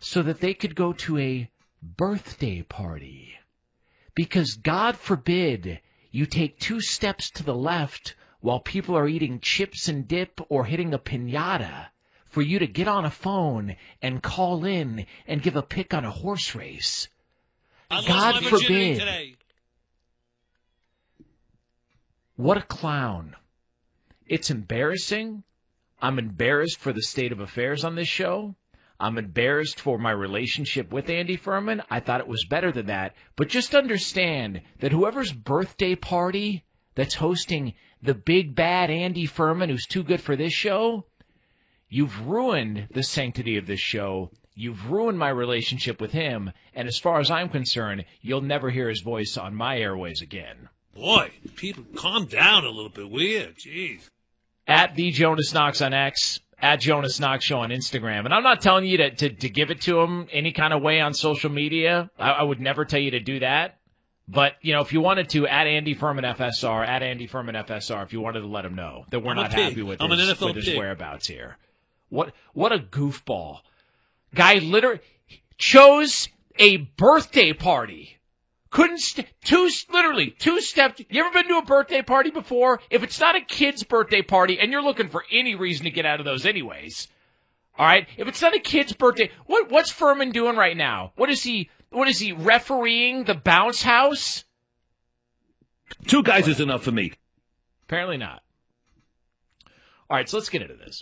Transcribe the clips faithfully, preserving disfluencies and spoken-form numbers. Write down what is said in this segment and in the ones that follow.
so that they could go to a birthday party. Because God forbid you take two steps to the left while people are eating chips and dip or hitting a piñata for you to get on a phone and call in and give a pick on a horse race. I God lost my virginity forbid. Today. What a clown. It's embarrassing. I'm embarrassed for the state of affairs on this show. I'm embarrassed for my relationship with Andy Furman. I thought it was better than that. But just understand that whoever's birthday party that's hosting the big bad Andy Furman, who's too good for this show, you've ruined the sanctity of this show. You've ruined my relationship with him. And as far as I'm concerned, you'll never hear his voice on my airways again. Boy, people, calm down a little bit. Weird. Jeez. At the Jonas Knox on X, at Jonas Knox Show on Instagram. And I'm not telling you to, to, to give it to him any kind of way on social media. I, I would never tell you to do that. But, you know, if you wanted to, at Andy Furman F S R, at Andy Furman F S R, if you wanted to let him know that we're I'm not a pig. happy with I'm an N his, F L with his pig. whereabouts here. What what a goofball. Guy literally chose a birthday party. Couldn't, st- two, literally, two steps. You ever been to a birthday party before? If it's not a kid's birthday party, and you're looking for any reason to get out of those anyways, all right? If it's not a kid's birthday, what what's Furman doing right now? What is he, what is he, refereeing the bounce house? Two guys is enough for me. Apparently not. All right, so let's get into this.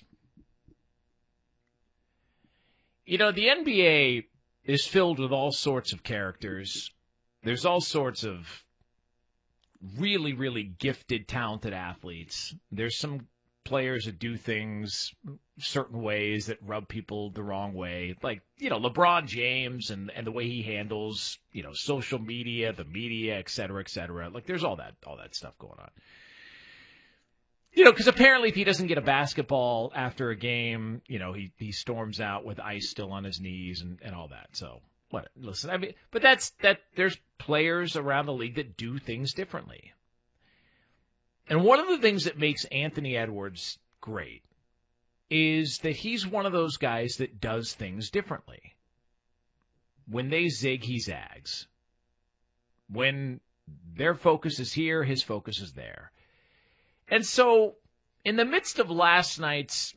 You know, the N B A is filled with all sorts of characters. There's all sorts of really, really gifted, talented athletes. There's some players that do things certain ways that rub people the wrong way. Like, you know, LeBron James and, and the way he handles, you know, social media, the media, et cetera, et cetera. Like, there's all that, all that stuff going on. You know, because apparently if he doesn't get a basketball after a game, you know, he, he storms out with ice still on his knees and, and all that. So, what? Listen, I mean, but that's that. There's players around the league that do things differently. And one of the things that makes Anthony Edwards great is that he's one of those guys that does things differently. When they zig, he zags. When their focus is here, his focus is there. And so, in the midst of last night's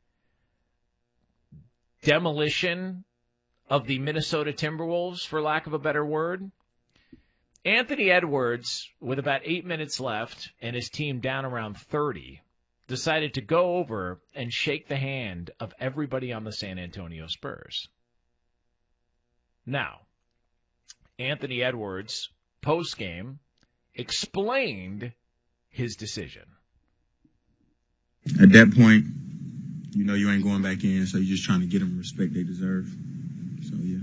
demolition of the Minnesota Timberwolves, for lack of a better word, Anthony Edwards, with about eight minutes left and his team down around thirty, decided to go over and shake the hand of everybody on the San Antonio Spurs. Now, Anthony Edwards, post-game, explained his decision. At that point, you know you ain't going back in, so you're just trying to get them the respect they deserve. So, yeah.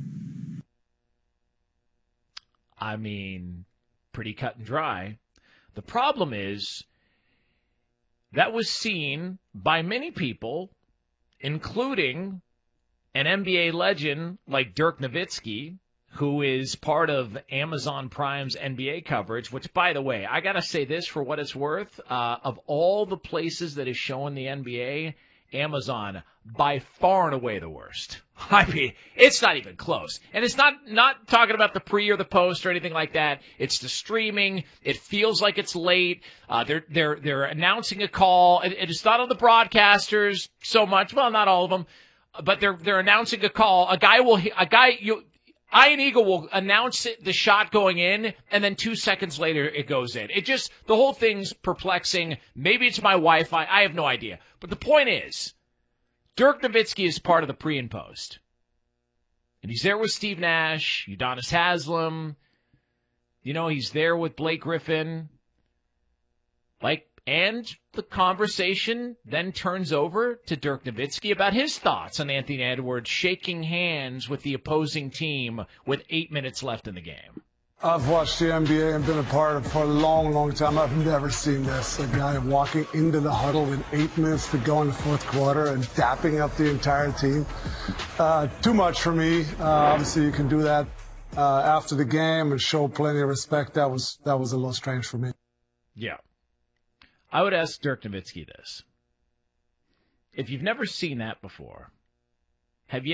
I mean, pretty cut and dry. The problem is that was seen by many people, including an N B A legend like Dirk Nowitzki, who is part of Amazon Prime's N B A coverage, which, by the way, I got to say this for what it's worth. Uh, of all the places that is showing the N B A, Amazon, by far and away the worst. I mean, it's not even close. And it's not, not talking about the pre or the post or anything like that. It's the streaming. It feels like it's late. Uh, they're, they're, they're announcing a call. It, it's not on the broadcasters so much. Well, not all of them, but they're, they're announcing a call. A guy will, a guy, you, Ian Eagle will announce it, the shot going in, and then two seconds later it goes in. It just, the whole thing's perplexing. Maybe it's my Wi-Fi. I have no idea. But the point is, Dirk Nowitzki is part of the pre and post. And he's there with Steve Nash, Udonis Haslem. You know, he's there with Blake Griffin. Like, and the conversation then turns over to Dirk Nowitzki about his thoughts on Anthony Edwards shaking hands with the opposing team with eight minutes left in the game. I've watched the N B A and been a part of it for a long, long time. I've never seen this. A guy walking into the huddle with eight minutes to go in the fourth quarter and dapping up the entire team. Uh, too much for me. Uh, obviously, you can do that uh, after the game and show plenty of respect. That was that was a little strange for me. Yeah. I would ask Dirk Nowitzki this. If you've never seen that before,